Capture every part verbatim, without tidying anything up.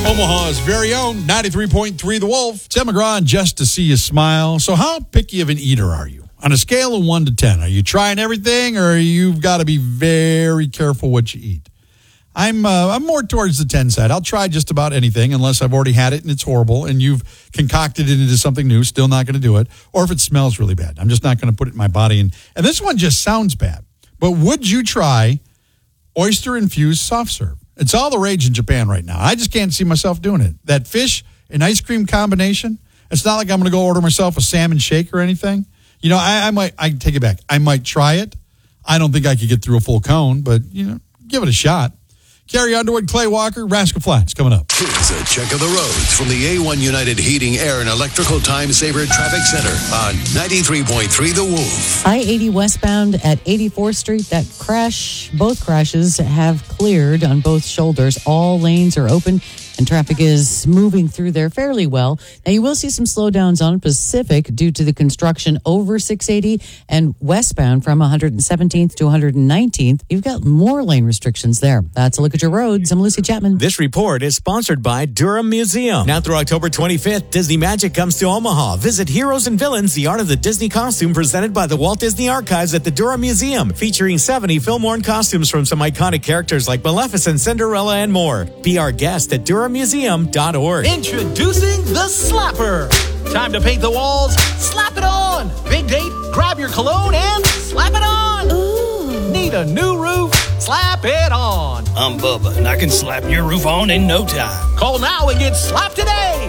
Omaha's very own ninety-three point three The Wolf. Tim McGraw, and just to see you smile. So how picky of an eater are you? On a scale of one to ten, are you trying everything, or you've got to be very careful what you eat? I'm uh, I'm more towards the ten side. I'll try just about anything unless I've already had it and it's horrible and you've concocted it into something new. Still not going to do it. Or if it smells really bad, I'm just not going to put it in my body. And, and this one just sounds bad. But would you try oyster-infused soft serve? It's all the rage in Japan right now. I just can't see myself doing it. That fish and ice cream combination, it's not like I'm going to go order myself a salmon shake or anything. You know, I, I might, I take it back. I might try it. I don't think I could get through a full cone, but, you know, give it a shot. Carrie Underwood, Clay Walker, Rascal Flats coming up. Here's a check of the roads from the A one United Heating, Air, and Electrical Time Saver Traffic Center on ninety-three point three The Wolf. I eighty westbound at eighty-fourth Street. That crash, both crashes have cleared on both shoulders. All lanes are open and traffic is moving through there fairly well. Now, you will see some slowdowns on Pacific due to the construction over six eighty and westbound from one hundred seventeenth to one hundred nineteenth. You've got more lane restrictions there. That's a look at your roads. I'm Lucy Chapman. This report is sponsored by Durham Museum. Now through October twenty-fifth, Disney Magic comes to Omaha. Visit Heroes and Villains, the art of the Disney costume, presented by the Walt Disney Archives at the Durham Museum, featuring seventy film-worn costumes from some iconic characters like Maleficent, Cinderella, and more. Be our guest at durham museum dot org. Introducing the Slapper. Time to paint the walls. Slap it on. Big date. Grab your cologne and slap it on. Ooh. Need a new roof? Slap it on. I'm Bubba, and I can slap your roof on in no time. Call now and get slapped today.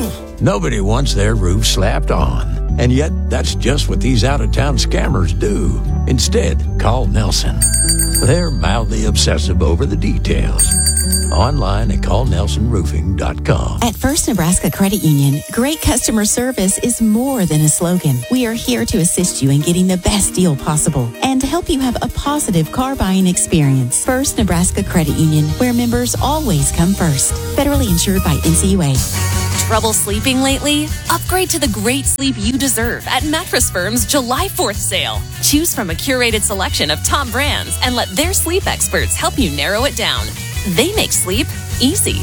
Nobody wants their roof slapped on. And yet, that's just what these out-of-town scammers do. Instead, call Nelson. They're mildly obsessive over the details. Online at call nelson roofing dot com. At First Nebraska Credit Union, great customer service is more than a slogan. We are here to assist you in getting the best deal possible and to help you have a positive car buying experience. First Nebraska Credit Union, where members always come first. Federally insured by N C U A. Trouble sleeping lately? Upgrade to the great sleep you deserve at Mattress Firm's July fourth sale. Choose from a curated selection of top brands and let their sleep experts help you narrow it down. They make sleep easy.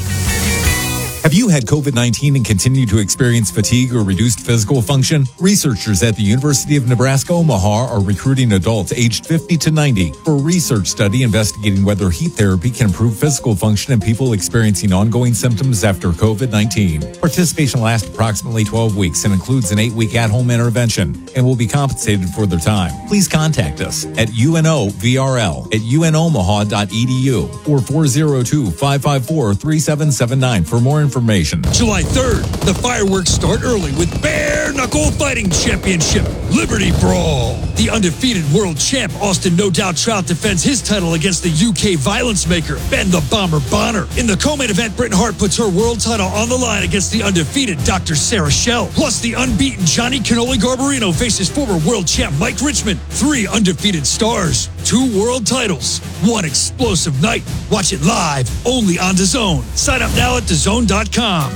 Have you had covid nineteen and continue to experience fatigue or reduced physical function? Researchers at the University of Nebraska Omaha are recruiting adults aged fifty to ninety for a research study investigating whether heat therapy can improve physical function in people experiencing ongoing symptoms after covid nineteen. Participation lasts approximately twelve weeks and includes an eight-week at-home intervention and will be compensated for their time. Please contact us at U N O V R L at U N omaha dot E D U or four oh two, five five four, three seven seven nine for more information. July third, the fireworks start early with Bare Knuckle Fighting Championship, Liberty Brawl. The undefeated world champ, Austin No Doubt Trout, defends his title against the U K violence maker, Ben the Bomber Bonner. In the co-main event, Britain Hart puts her world title on the line against the undefeated Doctor Sarah Schell. Plus, the unbeaten Johnny Cannoli Garbarino faces former world champ Mike Richmond. Three undefeated stars, two world titles, one explosive night. Watch it live, only on DAZN. Sign up now at D A Z N dot com.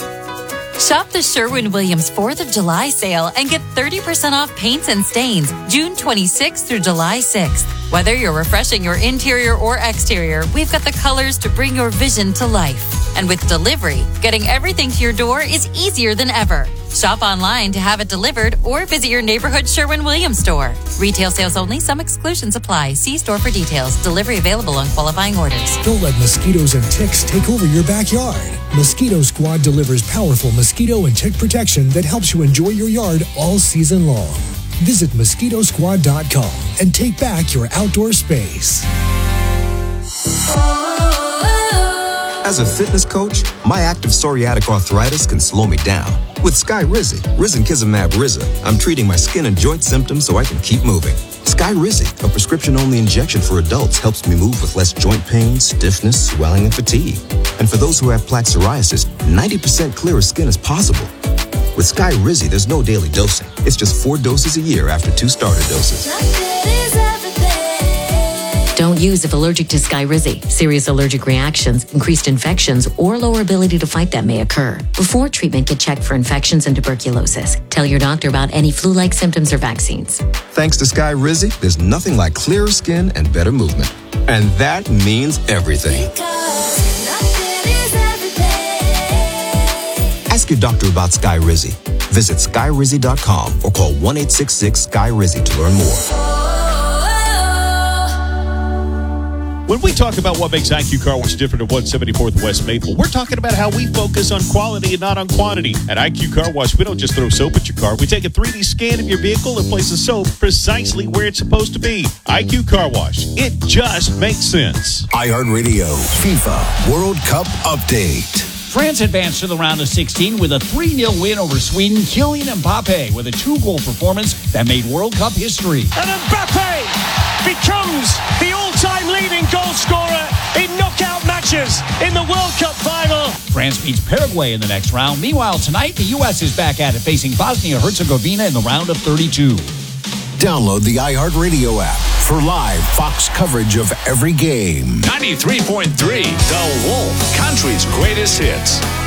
Shop the Sherwin-Williams fourth of July sale and get thirty percent off paints and stains June twenty-sixth through July sixth. Whether you're refreshing your interior or exterior, we've got the colors to bring your vision to life. And with delivery, getting everything to your door is easier than ever. Shop online to have it delivered or visit your neighborhood Sherwin-Williams store. Retail sales only. Some exclusions apply. See store for details. Delivery available on qualifying orders. Don't let mosquitoes and ticks take over your backyard. Mosquito Squad delivers powerful mosquito and tick protection that helps you enjoy your yard all season long. Visit mosquito squad dot com and take back your outdoor space. As a fitness coach, my active psoriatic arthritis can slow me down. With Skyrizi, Risankizumab Riza, I'm treating my skin and joint symptoms so I can keep moving. Skyrizi, a prescription-only injection for adults, helps me move with less joint pain, stiffness, swelling, and fatigue. And for those who have plaque psoriasis, ninety percent clearer skin is possible. With Skyrizi, there's no daily dosing. It's just four doses a year after two starter doses. Don't use if allergic to Skyrizi. Serious allergic reactions, increased infections, or lower ability to fight them may occur. Before treatment, get checked for infections and tuberculosis. Tell your doctor about any flu-like symptoms or vaccines. Thanks to Skyrizi, there's nothing like clearer skin and better movement. And that means everything. Ask your doctor about Skyrizi. Visit skyrizi dot com or call one eight six six Skyrizi to learn more. When we talk about what makes I Q Car Wash different at one seventy-fourth West Maple, we're talking about how we focus on quality and not on quantity. At I Q Car Wash, we don't just throw soap at your car. We take a three D scan of your vehicle and place the soap precisely where it's supposed to be. I Q Car Wash. It just makes sense. iHeartRadio FIFA World Cup Update. France advanced to the round of sixteen with a three nil win over Sweden. Kylian Mbappe with a two-goal performance that made World Cup history. And Mbappe becomes the all-time leading goal scorer in knockout matches in the World Cup final. France beats Paraguay in the next round. Meanwhile, tonight, the U S is back at it, facing Bosnia-Herzegovina in the round of thirty-two. Download the iHeartRadio app for live Fox coverage of every game. ninety-three point three The Wolf, country's greatest hits.